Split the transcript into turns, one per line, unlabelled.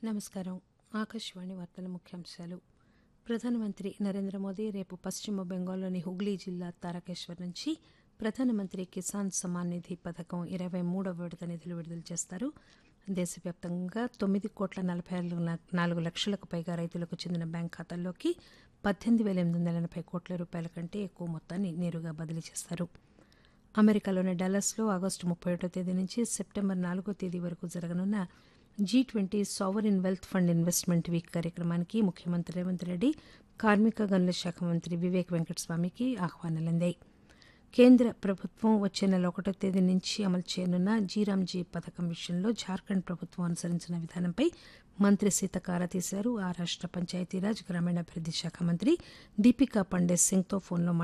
నమస్కారం. ఆకాశవాణి వార్తల ముఖ్యాంశాలు. ప్రధానమంత్రి నరేంద్ర మోదీ రేపు పశ్చిమ బెంగాల్లోని హుగ్లీ జిల్లా తారకేశ్వర్ నుంచి ప్రధానమంత్రి కిసాన్ సమ్మాన్ నిధి పథకం 23వ విడత నిధులు విడుదల చేస్తారు. దేశవ్యాప్తంగా 9,44,00,000లకు పైగా రైతులకు చెందిన బ్యాంకు ఖాతాల్లోకి 18,880 కోట్ల రూపాయల కంటే ఎక్కువ మొత్తాన్ని నేరుగా బదిలీ చేస్తారు. అమెరికాలోని డల్లాస్లో ఆగస్టు 31వ తేదీ నుంచి సెప్టెంబర్ 4వ తేదీ వరకు జరగనున్న G20 sovereign wealth fund investment week కార్యక్రమానికి ముఖ్యమంత్రి రేవంత్ రెడ్డి, కార్మిక గనుల శాఖ మంత్రి వివేక్ వెంకటస్వామికి ఆహ్వానాలందాయి. కేంద్ర ప్రభుత్వం వచ్చే నెల 1వ తేదీ నుంచి అమలు చేయనున్న జీరాంజీ పథకం విషయంలో జార్ఖండ్ ప్రభుత్వం అనుసరించిన విధానంపై మంత్రి సీతక్క ఆరా తీశారు. ఆ రాష్ట పంచాయతీరాజ్ గ్రామీణాభివృద్ది శాఖ మంత్రి దీపికా పండే సింగ్తో ఫోన్లో